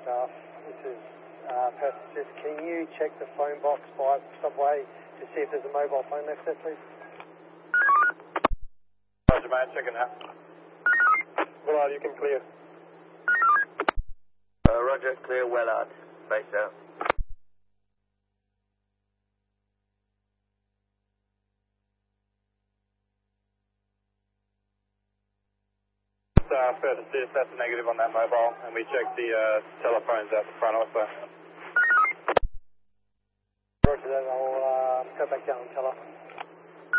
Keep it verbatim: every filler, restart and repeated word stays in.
staff. This is uh, Perth Assist. Can you check the phone box by Subway to see if there's a mobile phone left there, please? Roger, mate. Checking now. Willard, you can clear. Uh, Roger, clear Willard. Base out. Uh, Perth Assist, that's a negative on that mobile, and we checked the uh, telephones out the front also. Roger that, I'll uh, go back down and tell her.